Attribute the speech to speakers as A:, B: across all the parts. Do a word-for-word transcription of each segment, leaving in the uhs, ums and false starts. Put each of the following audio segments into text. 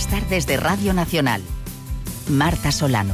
A: Las tardes de Radio Nacional. Marta Solano.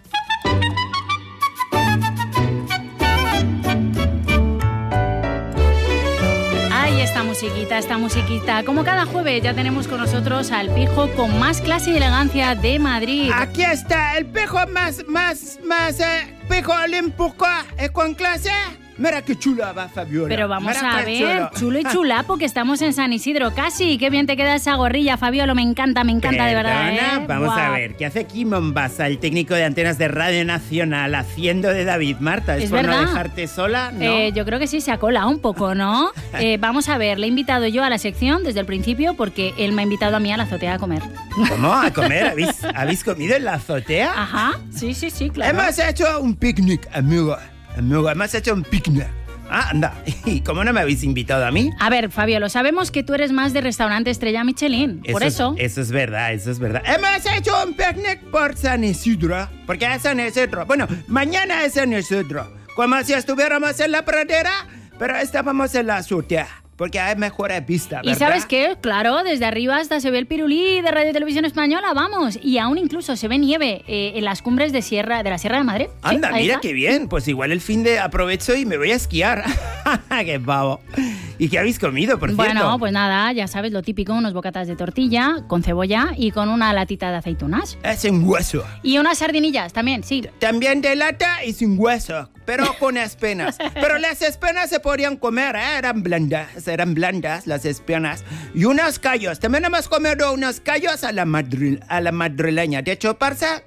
B: Ay, esta musiquita, esta musiquita. Como cada jueves ya tenemos con nosotros al pijo con más clase y elegancia de Madrid.
C: Aquí está el pijo más, más, más, eh, pijo olímpico eh, con clase. Mira qué chula va, Fabiola.
B: Pero vamos
C: Mira
B: a
C: qué
B: ver,
C: chulo.
B: chulo y chulapo, que estamos en San Isidro casi. Qué bien te queda esa gorrilla, Fabiola. Me encanta, me encanta de verdad,
C: Perdona,
B: ¿eh?
C: Vamos
B: Guau.
C: a ver, ¿qué hace aquí Mombasa, el técnico de antenas de Radio Nacional, haciendo de David? Marta, ¿es,
B: Es
C: por
B: verdad.
C: no dejarte sola? No.
B: Eh, yo creo que sí, se ha colado un poco, ¿no? Eh, vamos a ver, le he invitado yo a la sección desde el principio porque él me ha invitado a mí a la azotea a comer.
C: ¿Cómo? ¿A comer? ¿Habéis, ¿Habéis comido en la azotea?
B: Ajá, sí, sí, sí, claro.
C: Hemos hecho un picnic, amigo. Amigo, hemos hecho un picnic. Ah, anda. ¿Y cómo no me habéis invitado a mí?
B: A ver, Fabio, lo sabemos que tú eres más de restaurante estrella Michelin, por
C: es-
B: eso.
C: Eso es verdad, eso es verdad. Hemos hecho un picnic por San Isidro. Porque es San Isidro. Bueno, mañana es San Isidro. Como si estuviéramos en la pradera, pero estábamos en la azotea. Porque hay mejores vistas, ¿verdad?
B: ¿Y sabes qué? Claro, desde arriba hasta se ve el pirulí de Radio Televisión Española, vamos. Y aún incluso se ve nieve eh, en las cumbres de Sierra de la Sierra de Madrid. Sí,
C: Anda,
B: ahí
C: mira
B: está.
C: qué bien. Pues igual el fin de aprovecho y me voy a esquiar. ¡Qué pavo! ¿Y qué habéis comido, por cierto?
B: Bueno, pues nada, ya sabes lo típico, unos bocatas de tortilla con cebolla y con una latita de aceitunas.
C: Es sin hueso.
B: Y unas sardinillas también, sí.
C: También de lata y sin hueso, pero con espinas. Pero las espinas se podían comer, ¿eh? Eran blandas, eran blandas las espinas. Y unos callos, también hemos comido unos callos a la, madril, a la madrileña. De chuparse,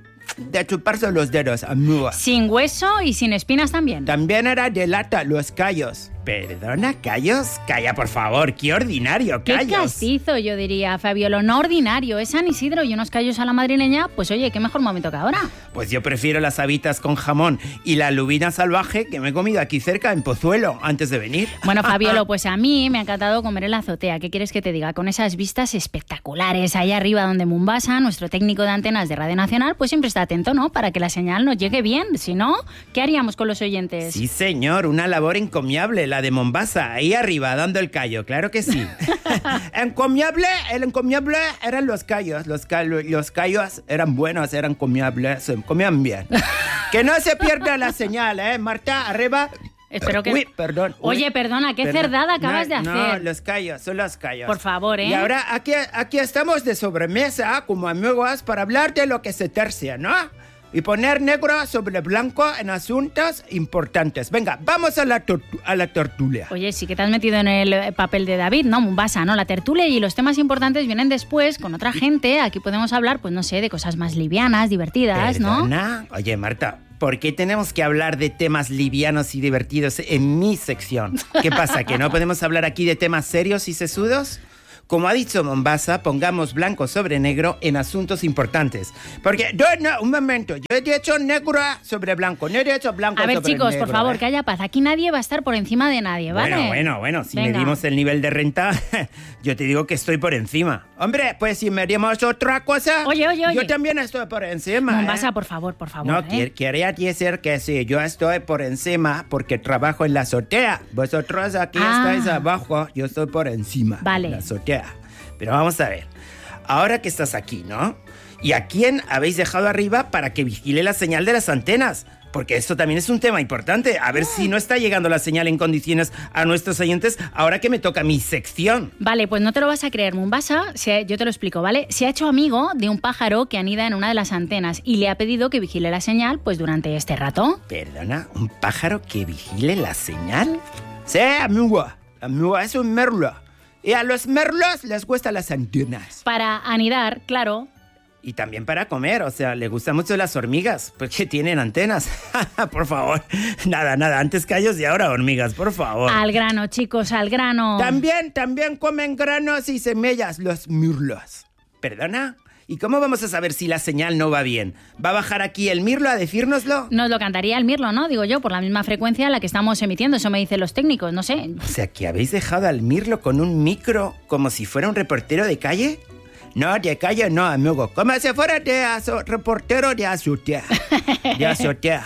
C: de chuparse los dedos, amigo.
B: Sin hueso y sin espinas también.
C: También era de lata los callos. Perdona, callos. Calla, por favor, qué ordinario,
B: Qué
C: callos.
B: castizo, yo diría, Fabiolo, no ordinario. Es San Isidro y unos callos a la madrileña, pues oye, qué mejor momento que ahora.
C: Pues yo prefiero las habitas con jamón y la lubina salvaje que me he comido aquí cerca en Pozuelo antes de venir.
B: Bueno, Fabiolo, pues a mí me ha encantado comer en la azotea. ¿Qué quieres que te diga? Con esas vistas espectaculares ahí arriba donde Mombasa, nuestro técnico de antenas de Radio Nacional, pues siempre está atento, ¿no? Para que la señal nos llegue bien. Si no, ¿qué haríamos con los oyentes?
C: Sí, señor, una labor encomiable, la de Mombasa, ahí arriba, dando el callo, claro que sí. encomiable, el encomiable eran los callos, los, cal- los callos eran buenos, eran comiables, se comían bien. Que no se pierda la señal, ¿eh, Marta? Arriba.
B: Espero que...
C: Uy, perdón. uy,
B: Oye, perdona, qué
C: perdón.
B: cerdada acabas
C: No,
B: de
C: No,
B: hacer.
C: los callos, son los callos.
B: Por favor, ¿eh?
C: Y ahora aquí, aquí estamos de sobremesa, como amigos, para hablar de lo que se tercia, ¿no? Y poner negro sobre blanco en asuntos importantes. Venga, vamos a la, tortu- a la tertulia.
B: Oye, sí que te has metido en el papel de David, ¿no? Mombasa, ¿no? La tertulia y los temas importantes vienen después con otra gente. Aquí podemos hablar, pues no sé, de cosas más livianas, divertidas, ¿no?
C: ¿Perdona? Oye, Marta, ¿por qué tenemos que hablar de temas livianos y divertidos en mi sección? ¿Qué pasa, que no podemos hablar aquí de temas serios y sesudos? Como ha dicho Mombasa, pongamos blanco sobre negro en asuntos importantes. Porque, no, no, un momento, yo he dicho negro sobre blanco, no he dicho blanco
B: A ver,
C: sobre
B: chicos,
C: negro.
B: por favor,
C: ¿eh?
B: que haya paz. Aquí nadie va a estar por encima de nadie, ¿vale?
C: Bueno, bueno, bueno, si
B: Venga.
C: medimos el nivel de renta, yo te digo que estoy por encima. Hombre, pues si medimos otra cosa,
B: Oye, oye, oye.
C: yo también estoy por encima.
B: Mombasa,
C: ¿eh?
B: por favor, por favor.
C: No,
B: ¿eh?
C: qui- quería decir que sí, yo estoy por encima porque trabajo en la azotea. Vosotros aquí
B: Ah.
C: estáis abajo, yo estoy por encima.
B: Vale.
C: En la azotea. Pero vamos a ver, ahora que estás aquí, ¿no? ¿Y a quién habéis dejado arriba para que vigile la señal de las antenas? Porque esto también es un tema importante. A ver si no está llegando la señal en condiciones a nuestros oyentes ahora que me toca mi sección.
B: Vale, pues no te lo vas a creer. Mombasa, se- yo te lo explico, ¿vale? Se ha hecho amigo de un pájaro que anida en una de las antenas y le ha pedido que vigile la señal pues durante este rato.
C: ¿Perdona? ¿Un pájaro que vigile la señal? Sí, amigo. Amigo, es un merlo. Y a los merlos les gustan las antenas.
B: Para anidar, claro.
C: Y también para comer, o sea, le gustan mucho las hormigas, porque tienen antenas. Por favor. Nada, nada, antes callos y ahora hormigas, por favor.
B: Al grano, chicos, al grano.
C: También, también comen granos y semillas los mirlos. ¿Perdona? ¿Y cómo vamos a saber si la señal no va bien? ¿Va a bajar aquí el mirlo a decírnoslo?
B: Nos lo cantaría el mirlo, ¿no? Digo yo, por la misma frecuencia a la que estamos emitiendo. Eso me dicen los técnicos, no sé.
C: O sea, ¿que habéis dejado al mirlo con un micro como si fuera un reportero de calle? No, de calle no, amigo. Como si fuera de aso- reportero de azotea. De azotea.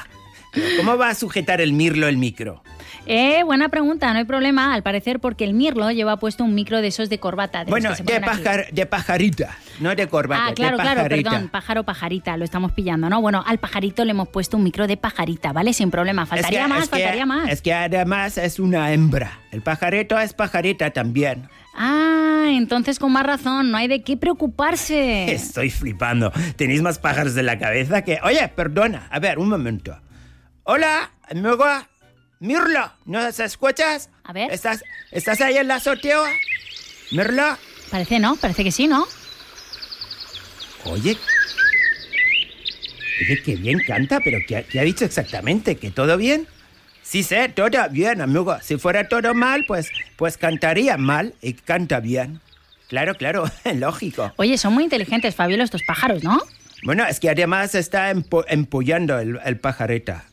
C: ¿Cómo va a sujetar el mirlo el micro?
B: Eh, buena pregunta, no hay problema, al parecer porque el mirlo lleva puesto un micro de esos de corbata. De
C: Bueno,
B: los que se
C: de,
B: ponen aquí.
C: pajar, de pajarita, no de corbata,
B: Ah, claro,
C: de
B: claro,
C: pajarita.
B: perdón, pájaro, pajarita, lo estamos pillando, ¿no? Bueno, al pajarito le hemos puesto un micro de pajarita, ¿vale? Sin problema, faltaría
C: Es que-
B: más,
C: es que-
B: faltaría más.
C: Es que además es una hembra. El pajarito es pajarita también.
B: Ah, entonces con más razón, no hay de qué preocuparse.
C: Estoy flipando. ¿Tenéis más pájaros en la cabeza que...? Oye, perdona, a ver, un momento. Hola, amigo. Mirlo, ¿nos escuchas?
B: A ver.
C: ¿Estás, ¿Estás ahí en la azotea? Mirlo.
B: Parece no, parece que sí, ¿no?
C: Oye. Oye, qué bien canta, pero ¿qué, ha- qué ha dicho exactamente? ¿Que todo bien? Sí, sé, todo bien, amigo. Si fuera todo mal, pues, pues cantaría mal y canta bien. Claro, claro, lógico.
B: Oye, son muy inteligentes, Fabiola, estos pájaros, ¿no?
C: Bueno, es que además está empo- empollando el, el pajareta.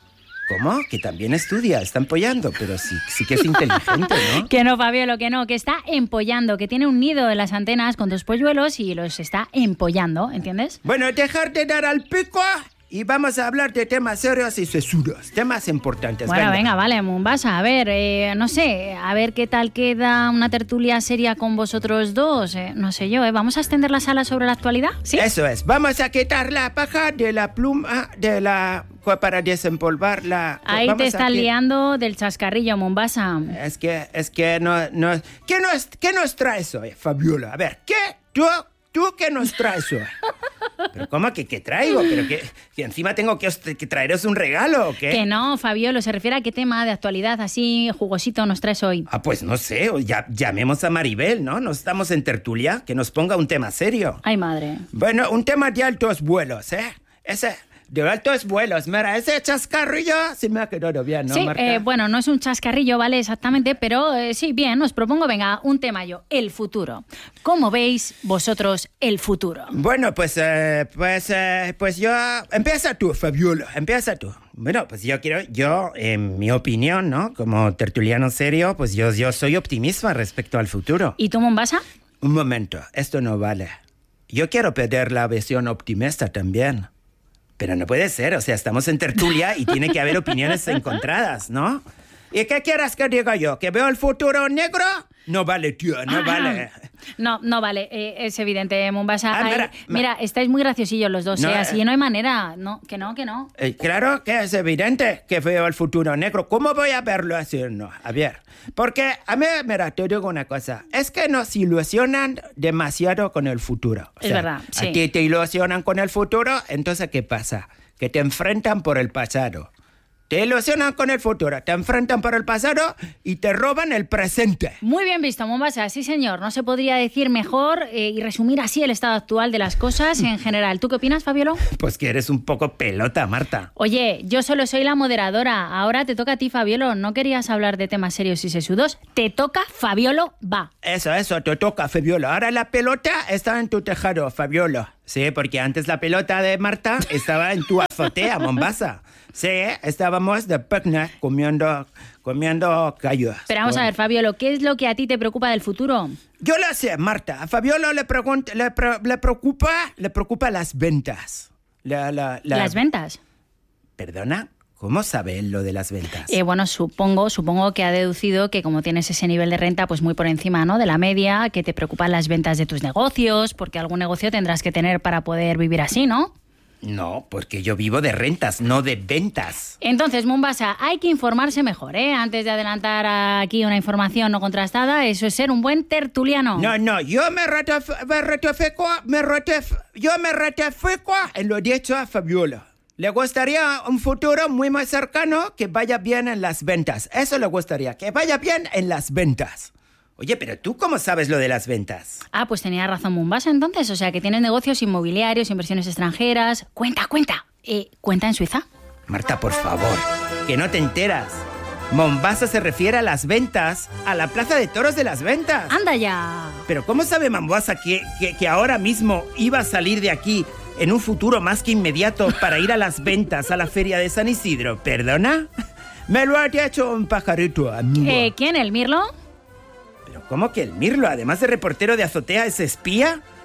C: ¿Cómo? Que también estudia, está empollando, pero sí, sí que es inteligente, ¿no?
B: Que no, Fabiola, que no, que está empollando, que tiene un nido en las antenas con dos polluelos y los está empollando, ¿entiendes?
C: Bueno, dejar de dar al pico y vamos a hablar de temas serios y sesudos, temas importantes.
B: Bueno, venga, vale, Mombasa, a ver, eh, no sé, a ver qué tal queda una tertulia seria con vosotros dos, eh, no sé yo, ¿eh? ¿Vamos a extender la sala sobre la actualidad? ¿Sí?
C: Eso es, vamos a quitar la paja de la pluma, de la... para desempolvar la...
B: Ahí
C: vamos
B: te
C: a
B: estás
C: qui-
B: liando del chascarrillo, Mombasa.
C: Es que, es que no, no... ¿Qué nos, qué nos traes hoy, Fabiola? A ver, ¿qué? ¿Tú, tú qué nos traes hoy? ¿Pero cómo que qué traigo? ¿Pero que, que encima tengo que, os- que traeros un regalo o qué?
B: Que no, Fabiola, se refiere a qué tema de actualidad así jugosito nos traes hoy.
C: Ah, pues no sé, o ya, llamemos a Maribel, ¿no? No estamos en tertulia, que nos ponga un tema serio.
B: Ay, madre.
C: Bueno, un tema de altos vuelos, ¿eh? Ese... De altos vuelos, mira, ese chascarrillo sí me ha quedado bien, ¿no,
B: Sí,
C: Marta?
B: eh, bueno, no es un chascarrillo, ¿vale? Exactamente, pero eh, sí, bien, os propongo, venga, un tema yo, el futuro. ¿Cómo veis vosotros el futuro?
C: Bueno, pues, eh, pues, eh, pues yo... Empieza tú, Fabiola, empieza tú. Bueno, pues yo quiero, yo, en mi opinión, ¿no? Como tertuliano serio, pues yo, yo soy optimista respecto al futuro.
B: ¿Y tú, Mombasa?
C: Un momento, esto no vale. Yo quiero pedir la versión optimista también. Pero no puede ser, o sea, estamos en tertulia y tiene que haber opiniones encontradas, ¿no? ¿Y qué quieras que diga yo? ¿Que veo el futuro negro? No vale, tío, no
B: Ah,
C: vale.
B: No, no vale, eh, es evidente, Mombasa.
C: Ah,
B: Ay,
C: mira,
B: mira, estáis muy graciosillos los dos,
C: No,
B: ¿eh?
C: eh.
B: Así no hay manera. No, que no, que no.
C: Eh, claro que es evidente que veo el futuro negro. ¿Cómo voy a verlo así? No, a ver, porque a mí, mira, te digo una cosa. Es que nos ilusionan demasiado con el futuro. O
B: Es
C: sea,
B: verdad, sí.
C: A ti te ilusionan con el futuro, entonces ¿qué pasa? Que te enfrentan por el pasado. Te ilusionan con el futuro, te enfrentan por el pasado y te roban el presente.
B: Muy bien visto, Mombasa, sí señor. No se podría decir mejor eh, y resumir así el estado actual de las cosas en general. ¿Tú qué opinas, Fabiolo?
C: Pues que eres un poco pelota, Marta.
B: Oye, yo solo soy la moderadora. Ahora te toca a ti, Fabiolo. ¿No querías hablar de temas serios y sesudos? Te toca, Fabiolo, va.
C: Eso, eso, te toca, Fabiola. Ahora la pelota está en tu tejado, Fabiola. Sí, porque antes la pelota de Marta estaba en tu azotea, Mombasa. Sí, estábamos de picnic comiendo, comiendo callos.
B: Pero vamos a ver, Fabiolo, ¿qué es lo que a ti te preocupa del futuro?
C: Yo lo sé, Marta. A Fabiola le, pregunta, le, pre- le preocupa, le preocupa las ventas. La, la, la-
B: ¿Las ventas?
C: ¿Perdona? ¿Cómo sabe él lo de las ventas?
B: Eh, bueno, supongo, supongo que ha deducido que como tienes ese nivel de renta pues muy por encima, ¿no?, de la media, que te preocupan las ventas de tus negocios, porque algún negocio tendrás que tener para poder vivir así, ¿no?
C: No, porque yo vivo de rentas, no de ventas.
B: Entonces, Mombasa, hay que informarse mejor, ¿eh? Antes de adelantar aquí una información no contrastada, eso es ser un buen tertuliano.
C: No, no, yo me ratif- me ratifico, me ratif- yo me ratifico en lo dicho a Fabiola. Le gustaría un futuro muy más cercano que vaya bien en las ventas. Eso le gustaría, que vaya bien en las ventas. Oye, pero ¿tú cómo sabes lo de las ventas?
B: Ah, pues tenía razón Mombasa entonces, o sea que tienes negocios inmobiliarios, inversiones extranjeras. Cuenta, cuenta. Eh, ¿Cuenta en Suiza?
C: Marta, por favor, que no te enteras. Mombasa se refiere a las ventas, a la plaza de toros de las ventas.
B: ¡Anda ya!
C: Pero ¿cómo sabe Mombasa que, que, que ahora mismo iba a salir de aquí en un futuro más que inmediato para ir a las ventas a la feria de San Isidro? ¿Perdona? Me lo ha dicho un pajarito, amigo.
B: Eh, ¿Quién, el Mirlo?
C: ¿Pero cómo que el Mirlo, además de reportero de azotea, es espía?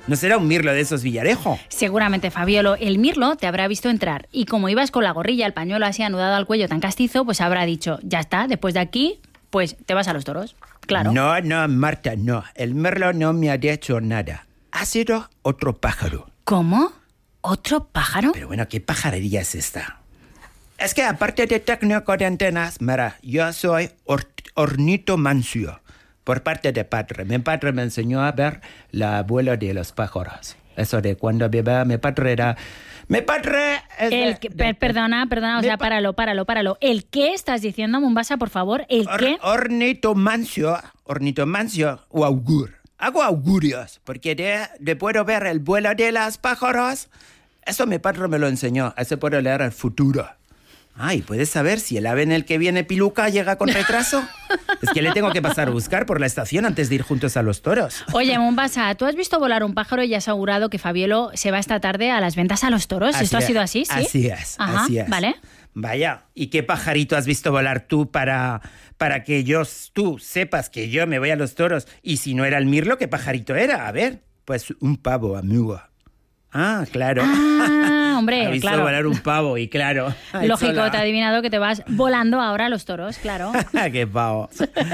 C: ¿No será un mirlo de esos Villarejo?
B: Seguramente, Fabiolo, el mirlo te habrá visto entrar y como ibas con la gorrilla, el pañuelo así anudado al cuello tan castizo, pues habrá dicho, ya está, después de aquí, pues te vas a los toros. Claro.
C: No, no, Marta, no. El mirlo no me ha dicho nada. Ha sido otro pájaro.
B: ¿Cómo? ¿Otro pájaro?
C: Pero bueno, ¿qué pajarería es esta? Es que aparte de técnico de antenas, mira, yo soy or- ornitomancio. Por parte de padre. Mi padre me enseñó a ver la abuela de los pájaros. Eso de cuando vivía mi padre era... Mi padre es...
B: El
C: de,
B: que,
C: de,
B: per, perdona, perdona, o sea,
C: pa-
B: páralo, páralo, páralo. ¿El qué estás diciendo, Mombasa, por favor? ¿El
C: or,
B: qué?
C: Ornitomancio, ornitomancio o augur. Hago augurios, porque de, de puedo ver el vuelo de los pájaros. Eso mi padre me lo enseñó. Así puedo leer el futuro. Ay, ¿puedes saber si el ave en el que viene Piluca llega con retraso? Es que le tengo que pasar a buscar por la estación antes de ir juntos a los toros.
B: Oye, Mombasa, ¿tú has visto volar un pájaro y has asegurado que Fabiolo se va esta tarde a las ventas a los toros?
C: Así
B: ¿Esto
C: es,
B: ha sido así? ¿Sí?
C: Así es,
B: Ajá,
C: así es.
B: Vale.
C: Vaya, ¿y qué pajarito has visto volar tú para, para que yo, tú sepas que yo me voy a los toros? Y si no era el mirlo, ¿qué pajarito era? A ver, pues un pavo, amigo. Ah, claro.
B: Ah, hombre,
C: Ha visto
B: claro.
C: volar un pavo y claro. ha
B: Lógico,
C: hecho la-
B: te ha adivinado que te vas volando ahora a los toros, claro.
C: ¡Qué pavo!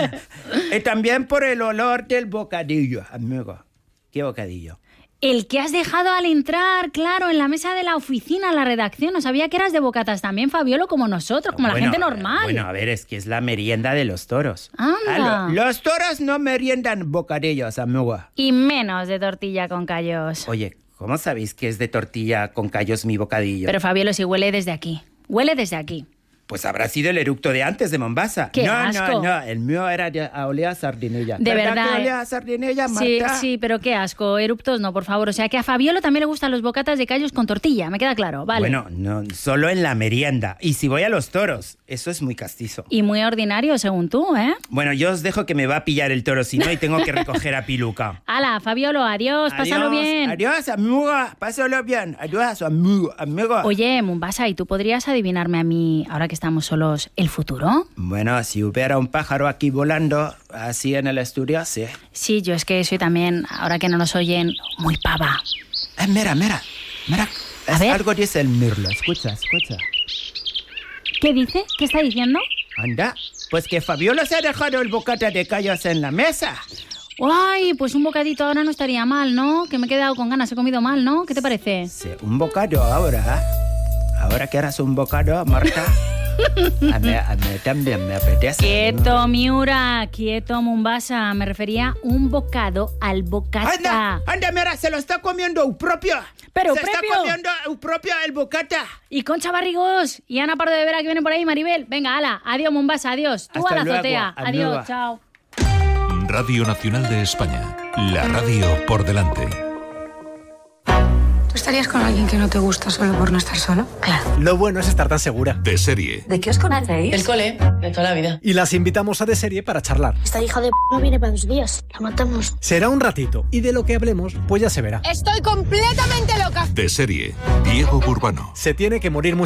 C: Y también por el olor del bocadillo, amigo. ¿Qué bocadillo?
B: El que has dejado al entrar, claro, en la mesa de la oficina, en la redacción. No sabía que eras de bocatas también, Fabiolo, como nosotros, como
C: Bueno,
B: la gente normal.
C: Bueno, a ver, es que es la merienda de los toros.
B: Anda.
C: Ah, lo- los toros no meriendan bocadillos, amigo.
B: Y menos de tortilla con callos.
C: Oye, ¿cómo sabéis que es de tortilla con callos mi bocadillo?
B: Pero Fabiolo, si huele desde aquí. Huele desde aquí.
C: Pues habrá sido el eructo de antes de Mombasa.
B: ¡Qué
C: no,
B: asco!
C: no, no, el mío era de a olea a sardinilla.
B: De verdad,
C: que
B: eh.
C: olea a sardinilla,
B: Sí,
C: Marta?
B: sí, pero qué asco. Eruptos no, por favor. O sea, que a Fabiolo también le gustan los bocatas de callos con tortilla. Me queda claro, vale.
C: Bueno, no, solo en la merienda. Y si voy a los toros, eso es muy castizo.
B: Y muy ordinario, según tú, ¿eh?
C: Bueno, yo os dejo que me va a pillar el toro, si no, y tengo que recoger a Piluca.
B: Hala, Fabiolo, adiós, pásalo
C: Adiós,
B: bien.
C: Adiós, amigo. Pásalo bien. Adiós, amigo. amigo.
B: Oye, Mombasa, ¿y tú podrías adivinarme a mí, ahora que estamos solos, el futuro?
C: Bueno, si hubiera un pájaro aquí volando, así en el estudio, sí.
B: Sí, yo es que soy también, ahora que no nos oyen, muy pava.
C: Eh, mira, mira. Mira.
B: A
C: Es
B: ver.
C: algo dice el mirlo. Escucha, escucha.
B: ¿Qué dice? ¿Qué está diciendo?
C: Anda. Pues que Fabiola se ha dejado el bocata de callos en la mesa.
B: Ay, pues un bocadito ahora no estaría mal, ¿no? Que me he quedado con ganas, he comido mal, ¿no? ¿Qué te parece?
C: Sí, un bocado ahora. Ahora que harás un bocado, Marta. A mí, a mí también me apetece.
B: Quieto, Miura, quieto, Mombasa. Me refería un bocado al bocata.
C: Anda, anda, mira, se lo está comiendo el propio.
B: Pero
C: se
B: propio.
C: está comiendo el propio el bocata.
B: Y Concha Barrigos y Ana Pardo de Vera que vienen por ahí, Maribel. Venga, ala, adiós, Mombasa, adiós. Tú
C: Hasta
B: a la
C: luego,
B: azotea.
C: amiga.
B: Adiós, chao.
D: Radio Nacional de España. La radio por delante.
E: ¿Tú estarías con alguien que no te gusta solo por no estar solo?
F: Claro.
G: Lo bueno es estar tan segura.
D: De serie.
F: ¿De qué os conocéis?
H: El cole, de toda la vida.
G: Y las invitamos a De Serie para charlar.
I: Esta hija de p no viene para dos días. La matamos.
G: Será un ratito y de lo que hablemos, pues ya se verá.
E: Estoy completamente loca.
D: De serie. Diego Burbano.
G: Se tiene que morir mucha